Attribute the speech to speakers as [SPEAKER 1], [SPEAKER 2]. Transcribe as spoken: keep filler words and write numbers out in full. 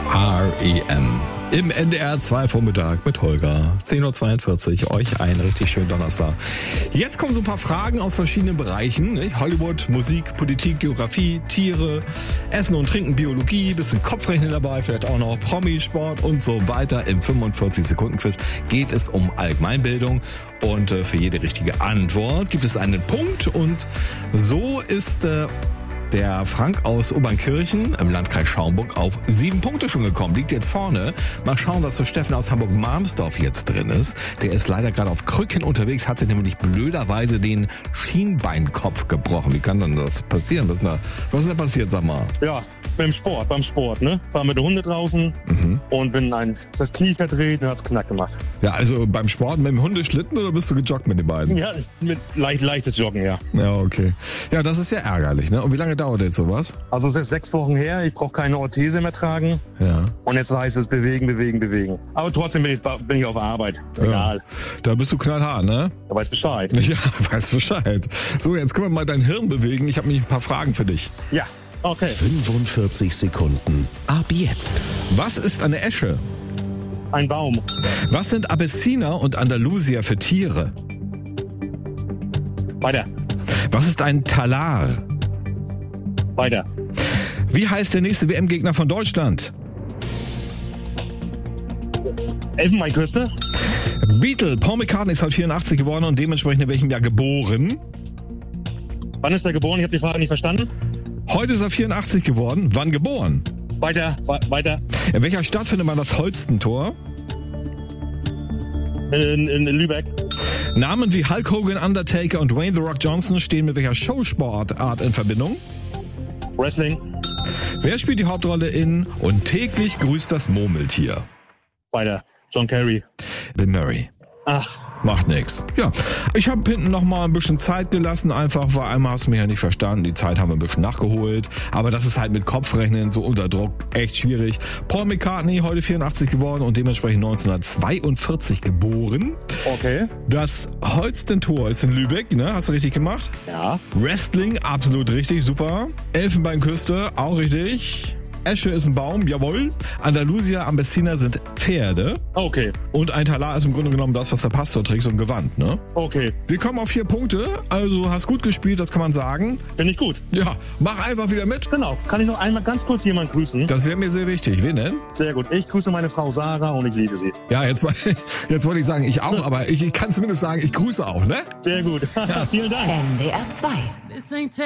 [SPEAKER 1] R E M im N D R zwei Vormittag mit Holger. zehn Uhr zweiundvierzig, euch einen richtig schönen Donnerstag. Jetzt kommen so ein paar Fragen aus verschiedenen Bereichen. Nicht? Hollywood, Musik, Politik, Geografie, Tiere, Essen und Trinken, Biologie, bisschen Kopfrechnen dabei, vielleicht auch noch Promi, Sport und so weiter. Im fünfundvierzig Sekunden Quiz geht es um Allgemeinbildung. Und äh, für jede richtige Antwort gibt es einen Punkt. Und so ist äh, der Frank aus Obernkirchen im Landkreis Schaumburg auf sieben Punkte schon gekommen. Liegt jetzt vorne. Mal schauen, was für Steffen aus Hamburg-Marmsdorf jetzt drin ist. Der ist leider gerade auf Krücken unterwegs, hat sich nämlich blöderweise den Schienbeinkopf gebrochen. Wie kann denn das passieren? Was ist da, was ist da passiert, sag mal?
[SPEAKER 2] Ja, beim Sport, beim Sport, ne? War mit den Hunden draußen mhm. und bin ein, das Knie verdreht und hat's knack gemacht.
[SPEAKER 1] Ja, also beim Sport mit dem Hundeschlitten oder bist du gejoggt mit den beiden?
[SPEAKER 2] Ja, mit leicht, leichtes Joggen, ja.
[SPEAKER 1] Ja, okay. Ja, das ist ja ärgerlich, ne? Und wie lange dauert jetzt sowas?
[SPEAKER 2] Also es ist sechs Wochen her, ich brauche keine Orthese mehr tragen.
[SPEAKER 1] Ja.
[SPEAKER 2] Und jetzt heißt es bewegen, bewegen, bewegen. Aber trotzdem bin ich, bin ich auf Arbeit. Egal.
[SPEAKER 1] Ja. Da bist du knallhart, ne?
[SPEAKER 2] Du weißt Bescheid.
[SPEAKER 1] Ja, weiß Bescheid. So, jetzt können wir mal dein Hirn bewegen. Ich habe nämlich ein paar Fragen für dich.
[SPEAKER 2] Ja, okay.
[SPEAKER 3] fünfundvierzig Sekunden. Ab jetzt.
[SPEAKER 1] Was ist eine Esche?
[SPEAKER 2] Ein Baum.
[SPEAKER 1] Was sind Abessiner und Andalusier für Tiere?
[SPEAKER 2] Weiter.
[SPEAKER 1] Was ist ein Talar?
[SPEAKER 2] Weiter.
[SPEAKER 1] Wie heißt der nächste W M-Gegner von Deutschland?
[SPEAKER 2] Elfenbeinküste.
[SPEAKER 1] Beatle. Paul McCartney ist heute vierundachtzig geworden und dementsprechend in welchem Jahr geboren?
[SPEAKER 2] Wann ist er geboren? Ich habe die Frage nicht verstanden.
[SPEAKER 1] Heute ist er vierundachtzig geworden. Wann geboren?
[SPEAKER 2] Weiter, weiter.
[SPEAKER 1] In welcher Stadt findet man das Holstentor?
[SPEAKER 2] In, in, in Lübeck.
[SPEAKER 1] Namen wie Hulk Hogan, Undertaker und Dwayne The Rock Johnson stehen mit welcher Showsportart in Verbindung?
[SPEAKER 2] Wrestling.
[SPEAKER 1] Wer spielt die Hauptrolle in Und täglich grüßt das Murmeltier?
[SPEAKER 2] Weiter. John Kerry.
[SPEAKER 1] Bill Murray.
[SPEAKER 2] Ach.
[SPEAKER 1] Macht nix. Ja, ich habe hinten noch mal ein bisschen Zeit gelassen, einfach, weil einmal hast du mich ja nicht verstanden. Die Zeit haben wir ein bisschen nachgeholt. Aber das ist halt mit Kopfrechnen so unter Druck echt schwierig. Paul McCartney, heute vierundachtzig geworden und dementsprechend neunzehnhundertzweiundvierzig geboren.
[SPEAKER 2] Okay.
[SPEAKER 1] Das Holstentor ist in Lübeck, ne? Hast du richtig gemacht?
[SPEAKER 2] Ja.
[SPEAKER 1] Wrestling, absolut richtig, super. Elfenbeinküste, auch richtig. Esche ist ein Baum, jawohl. Andalusier, Ambessiner sind Pferde.
[SPEAKER 2] Okay.
[SPEAKER 1] Und ein Talar ist im Grunde genommen das, was der Pastor trägt, so ein Gewand, ne?
[SPEAKER 2] Okay.
[SPEAKER 1] Wir kommen auf vier Punkte, also hast gut gespielt, das kann man sagen.
[SPEAKER 2] Finde ich gut.
[SPEAKER 1] Ja, mach einfach wieder mit.
[SPEAKER 2] Genau. Kann ich noch einmal ganz kurz jemanden grüßen?
[SPEAKER 1] Das wäre mir sehr wichtig. Wen denn?
[SPEAKER 2] Sehr gut. Ich grüße meine Frau Sarah und ich liebe sie.
[SPEAKER 1] Ja, jetzt, jetzt wollte ich sagen, ich auch, aber ich, ich kann zumindest sagen, ich grüße auch, ne?
[SPEAKER 2] Sehr gut. Ja. Vielen Dank.
[SPEAKER 4] N D R zwei.